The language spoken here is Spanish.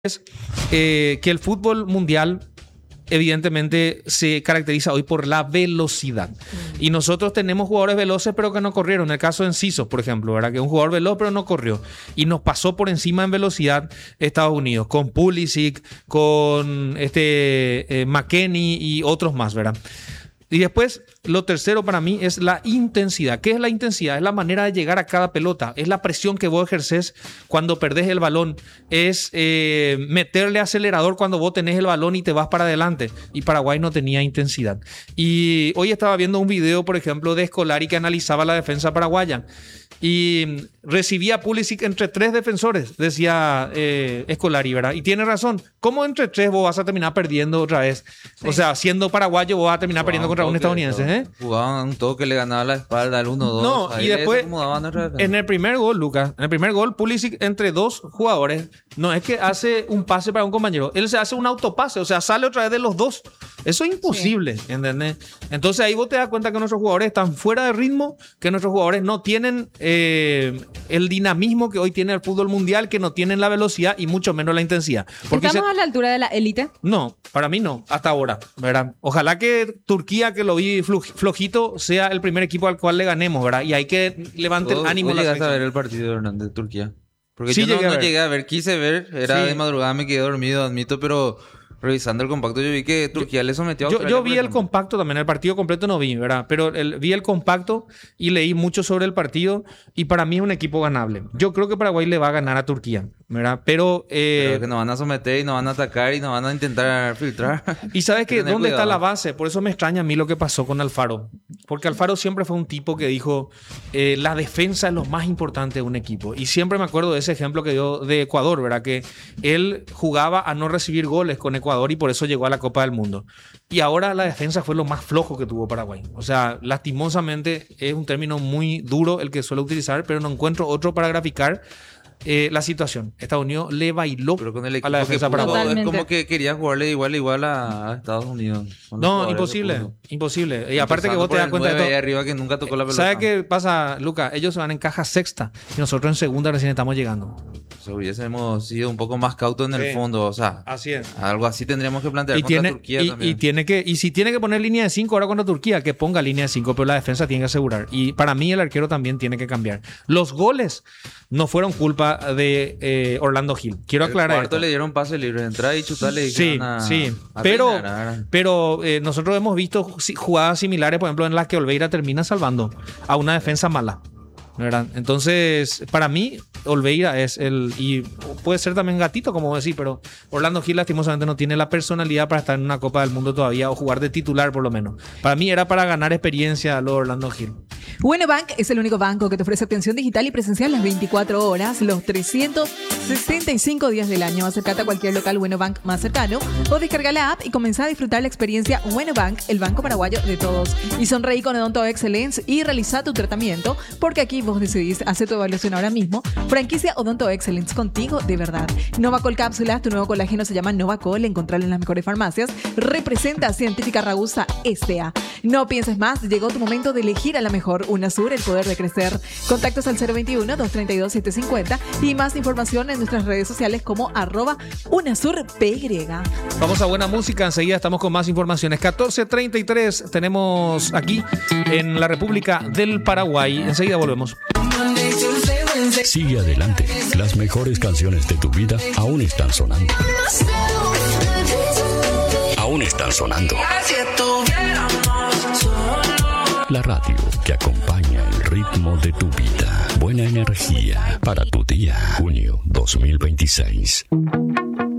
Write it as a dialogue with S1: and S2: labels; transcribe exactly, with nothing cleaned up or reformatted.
S1: es eh, que el fútbol mundial evidentemente se caracteriza hoy por la velocidad. Y nosotros tenemos jugadores veloces pero que no corrieron. En el caso de Enciso, por ejemplo, ¿verdad? Que es un jugador veloz pero no corrió. Y nos pasó por encima en velocidad Estados Unidos, con Pulisic, con este, eh, McKennie y otros más, ¿verdad? Y después, lo tercero para mí es la intensidad. ¿Qué es la intensidad? Es la manera de llegar a cada pelota. Es la presión que vos ejercés cuando perdés el balón. Es eh, meterle acelerador cuando vos tenés el balón y te vas para adelante. Y Paraguay no tenía intensidad. Y hoy estaba viendo un video, por ejemplo, de Scolari que analizaba la defensa paraguaya. Y recibía Pulisic entre tres defensores, decía eh, Scolari, ¿verdad? Y tiene razón. ¿Cómo entre tres vos vas a terminar perdiendo otra vez? Sí. O sea, siendo paraguayo vos vas a terminar perdiendo contra un estadounidense, ¿eh?
S2: Jugaban un toque, le ganaba la espalda al uno dos.
S1: No, ahí y después, en el primer gol, Lucas, en el primer gol, Pulisic entre dos jugadores, no es que hace un pase para un compañero, él se hace un autopase, o sea, sale otra vez de los dos. Eso es imposible, sí. ¿Entendés? Entonces ahí vos te das cuenta que nuestros jugadores están fuera de ritmo, que nuestros jugadores no tienen eh, el dinamismo que hoy tiene el fútbol mundial, que no tienen la velocidad y mucho menos la intensidad.
S3: Porque ¿Estamos se... a la altura de la élite?
S1: No, para mí no, hasta ahora, ¿verdad? Ojalá que Turquía, que lo vi flojito, sea el primer equipo al cual le ganemos, ¿verdad? Y hay que levantar el ánimo.
S2: ¿Vos llegaste a ver el partido de Hernández de Turquía? Porque
S1: sí,
S2: yo no
S1: llegué,
S2: no
S1: a
S2: llegué a ver, quise ver, era
S1: sí.
S2: de madrugada, me quedé dormido, admito, pero... Revisando el compacto, yo vi que Turquía yo, le sometió a
S1: Australia. Yo, yo vi el compacto también, el partido completo no vi, ¿verdad? Pero el, vi el compacto y leí mucho sobre el partido y para mí es un equipo ganable. Yo creo que Paraguay le va a ganar a Turquía, ¿verdad? Pero... Eh,
S2: Pero que nos van a someter y nos van a atacar y nos van a intentar filtrar.
S1: Y ¿sabes qué? ¿Dónde cuidado. está la base? Por eso me extraña a mí lo que pasó con Alfaro. Porque Alfaro siempre fue un tipo que dijo eh, la defensa es lo más importante de un equipo. Y siempre me acuerdo de ese ejemplo que dio de Ecuador, ¿verdad? Que él jugaba a no recibir goles con Ecuador y por eso llegó a la Copa del Mundo. Y ahora la defensa fue lo más flojo que tuvo Paraguay. O sea, lastimosamente es un término muy duro el que suelo utilizar, pero no encuentro otro para graficar Eh, la situación. Estados Unidos le bailó
S2: pero con el equipo
S1: a la defensa
S2: que
S1: paraguaya.
S2: Es como que quería jugarle igual igual a Estados Unidos.
S1: No, imposible, imposible. Y aparte que vos te das cuenta de
S2: esto, arriba que nunca tocó la pelota.
S1: ¿Sabes qué pasa, Luca? Ellos se van en caja sexta y nosotros en segunda recién estamos llegando.
S2: O sea, hubiésemos sido un poco más cautos en el sí. fondo, o sea,
S1: así es.
S2: Algo así tendríamos que plantear
S1: y
S2: contra
S1: tiene,
S2: Turquía
S1: y,
S2: también.
S1: Y tiene que y si tiene que poner línea de cinco ahora contra Turquía, que ponga línea de cinco, pero la defensa tiene que asegurar. Y para mí el arquero también tiene que cambiar. Los goles no fueron culpa de eh, Orlando Gil. Quiero aclarar.
S2: El cuarto
S1: esto.
S2: le dieron pase libre, entrar y chutarle.
S1: Sí,
S2: a,
S1: sí.
S2: A
S1: pero
S2: reinar.
S1: pero eh, nosotros hemos visto jugadas similares, por ejemplo, en las que Olveira termina salvando a una defensa mala, ¿verdad? Entonces, para mí, Olveira es el... Y puede ser también gatito, como decir, pero Orlando Gil lastimosamente no tiene la personalidad para estar en una Copa del Mundo todavía o jugar de titular por lo menos. Para mí era para ganar experiencia lo de Orlando Gil.
S3: Bueno Bank es el único banco que te ofrece atención digital y presencial las veinticuatro horas, los trescientos sesenta y cinco días del año. Acércate a cualquier local Bueno Bank más cercano o descarga la app y comenzá a disfrutar la experiencia Bueno Bank, el banco paraguayo de todos. Y sonreí con Odonto Excellence y realiza tu tratamiento, porque aquí vos decidís hacer tu evaluación ahora mismo. Franquicia Odonto Excellence, contigo de verdad. Novacol Cápsulas, tu nuevo colágeno se llama Novacol, encontrarlo en las mejores farmacias. Representa Científica Ragusa S A No pienses más, llegó tu momento de elegir a la mejor. UNASUR, el poder de crecer. Contactos al cero veintiuno, doscientos treinta y dos, setecientos cincuenta y más información en nuestras redes sociales como arroba UNASURPY.
S1: Vamos a buena música, enseguida estamos con más informaciones. catorce treinta y tres tenemos aquí en la República del Paraguay. Enseguida volvemos.
S4: Sigue adelante. Las mejores canciones de tu vida aún están sonando. Aún están sonando. La radio que acompaña el ritmo de tu vida. Buena energía para tu día. Junio dos mil veintiséis.